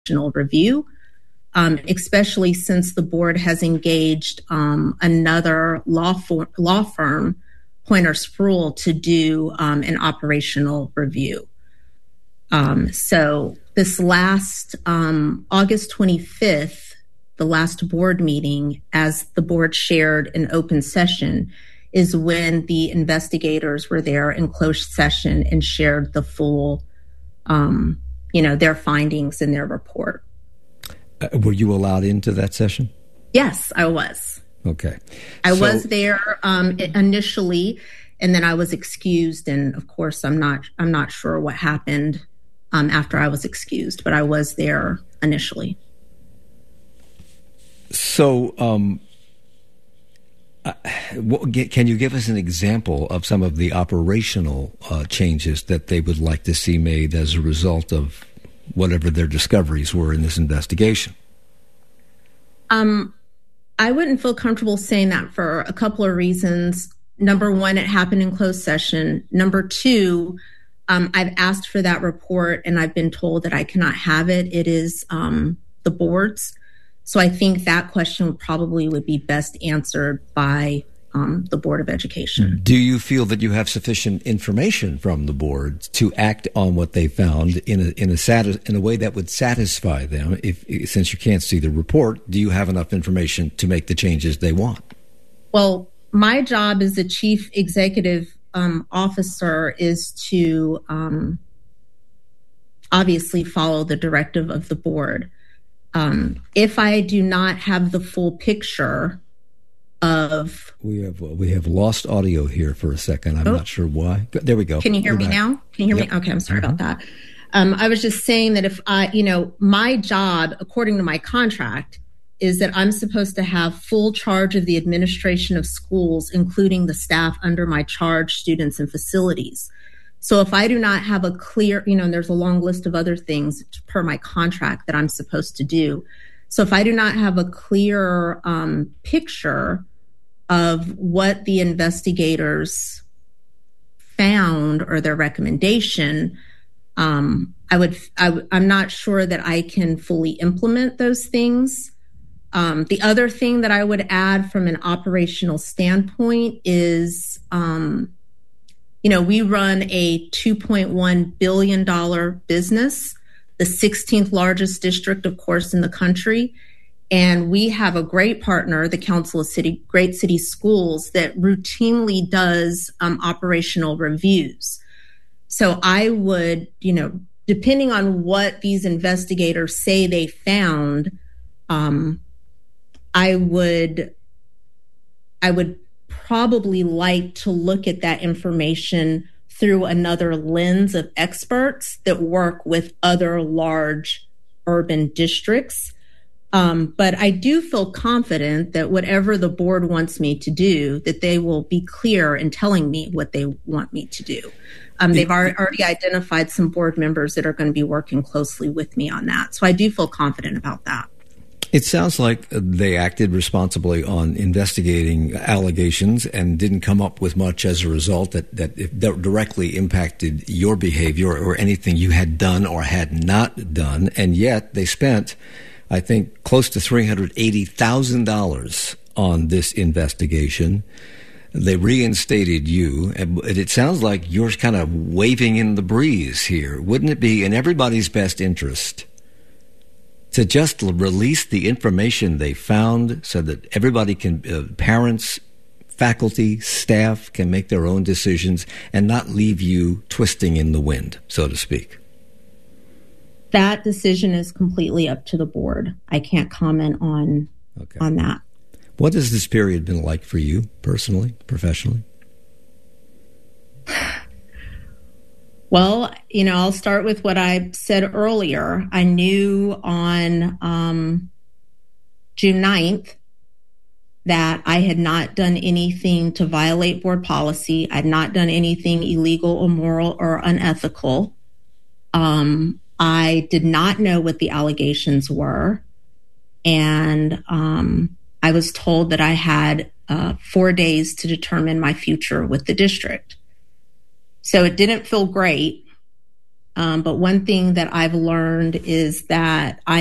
review, especially since the board has engaged another law firm, Poynter Spruill, to do an operational review. So this last August 25th, the last board meeting, as the board shared in open session, is when the investigators were there in closed session and shared the full, their findings in their report. Were you allowed into that session? Yes, I was. Okay. I was there initially, and then I was excused. And of course, I'm not sure what happened after I was excused, but I was there initially. So, can you give us an example of some of the operational changes that they would like to see made as a result of whatever their discoveries were in this investigation? I wouldn't feel comfortable saying that for a couple of reasons. Number one, it happened in closed session. Number two, I've asked for that report and I've been told that I cannot have it. It is the board's. So I think that question probably would be best answered by the Board of Education. Do you feel that you have sufficient information from the board to act on what they found in a way that would satisfy them? Since you can't see the report, do you have enough information to make the changes they want? Well, my job as the chief executive officer is to obviously follow the directive of the board. If I do not have the full picture of... We have lost audio here for a second. I'm not sure why. There we go. Can you hear me now? Can you hear me? Okay, I'm sorry about that. I was just saying that if my job, according to my contract, is that I'm supposed to have full charge of the administration of schools, including the staff under my charge, students, and facilities. So if I do not have a clear, and there's a long list of other things per my contract that I'm supposed to do. So if I do not have a clear picture of what the investigators found or their recommendation, I'm not sure that I can fully implement those things. The other thing that I would add from an operational standpoint is, we run a $2.1 billion business, the 16th largest district, of course, in the country. And we have a great partner, the Council of Great City Schools, that routinely does operational reviews. So I would, depending on what these investigators say they found, I would probably like to look at that information through another lens of experts that work with other large urban districts. But I do feel confident that whatever the board wants me to do, that they will be clear in telling me what they want me to do. They've already identified some board members that are going to be working closely with me on that. So I do feel confident about that. It sounds like they acted responsibly on investigating allegations and didn't come up with much as a result that directly impacted your behavior or anything you had done or had not done. And yet they spent, I think, close to $380,000 on this investigation. They reinstated you. And it sounds like you're kind of waving in the breeze here. Wouldn't it be in everybody's best interest to just release the information they found so that everybody can, parents, faculty, staff, can make their own decisions and not leave you twisting in the wind, so to speak? That decision is completely up to the board. I can't comment on that. What has this period been like for you personally, professionally? Well, I'll start with what I said earlier. I knew on June 9th that I had not done anything to violate board policy. I'd not done anything illegal, immoral, or unethical. I did not know what the allegations were. And I was told that I had 4 days to determine my future with the district. So it didn't feel great. But one thing that I've learned is that I